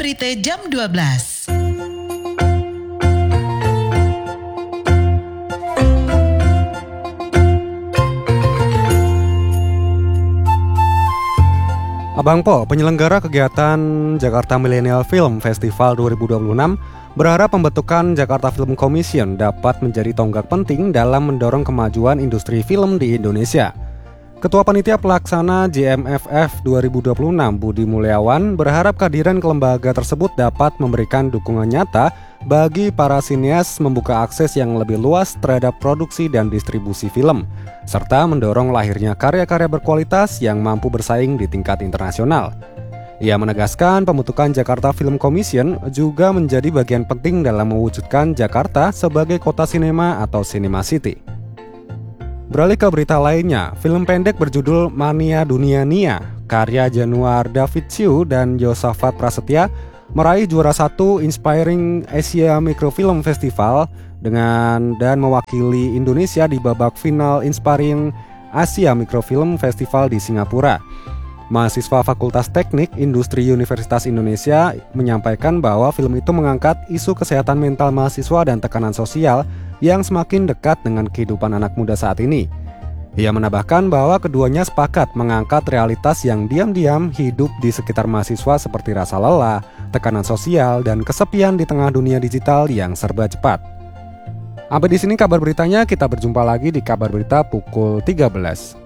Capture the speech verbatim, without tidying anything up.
Berita jam dua belas. Abang Po, penyelenggara kegiatan Jakarta Millennial Film Festival dua ribu dua puluh enam, berharap pembentukan Jakarta Film Commission dapat menjadi tonggak penting dalam mendorong kemajuan industri film di Indonesia. Ketua Panitia Pelaksana J M F F dua ribu dua puluh enam, Budi Mulyawan, berharap kehadiran ke lembaga tersebut dapat memberikan dukungan nyata bagi para sinias membuka akses yang lebih luas terhadap produksi dan distribusi film, serta mendorong lahirnya karya-karya berkualitas yang mampu bersaing di tingkat internasional. Ia menegaskan pembentukan Jakarta Film Commission juga menjadi bagian penting dalam mewujudkan Jakarta sebagai kota sinema atau Cinema City. Beralih ke berita lainnya, film pendek berjudul Mania Dunia Nia, karya Januar David Chiu dan Yosafat Prasetya, meraih juara satu Inspiring Asia Microfilm Festival dengan dan mewakili Indonesia di babak final Inspiring Asia Microfilm Festival di Singapura. Mahasiswa Fakultas Teknik Industri Universitas Indonesia menyampaikan bahwa film itu mengangkat isu kesehatan mental mahasiswa dan tekanan sosial yang semakin dekat dengan kehidupan anak muda saat ini. Ia menambahkan bahwa keduanya sepakat mengangkat realitas yang diam-diam hidup di sekitar mahasiswa seperti rasa lelah, tekanan sosial, dan kesepian di tengah dunia digital yang serba cepat. Sampai di sini kabar beritanya, kita berjumpa lagi di kabar berita pukul tiga belas.